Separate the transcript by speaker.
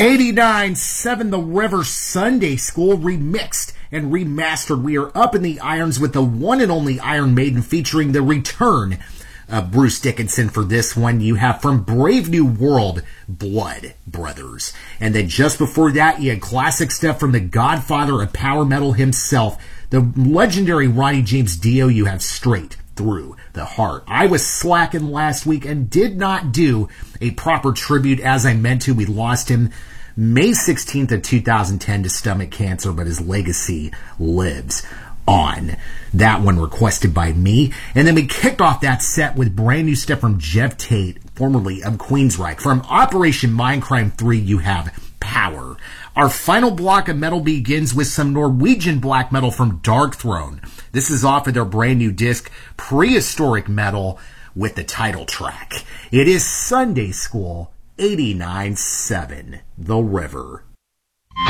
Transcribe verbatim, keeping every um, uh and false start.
Speaker 1: eighty-nine seven The River Sunday School remixed and remastered. We are up in the irons with the one and only Iron Maiden featuring the return of Bruce Dickinson. For this one, you have from Brave New World, Blood Brothers. And then just before that, you had classic stuff from the godfather of power metal himself, the legendary Ronnie James Dio. You have Straight Through the Heart. I was slacking last week and did not do a proper tribute as I meant to. We lost him May sixteenth of two thousand ten to stomach cancer, but his legacy lives on. That one requested by me. And then we kicked off that set with brand new stuff from Jeff Tate, formerly of Queensryche. From Operation Mindcrime three, you have Power. Our final block of metal begins with some Norwegian black metal from Darkthrone. This is off of their brand new disc, Prehistoric Metal, with the title track. It is Sunday School eighty-nine seven, The River.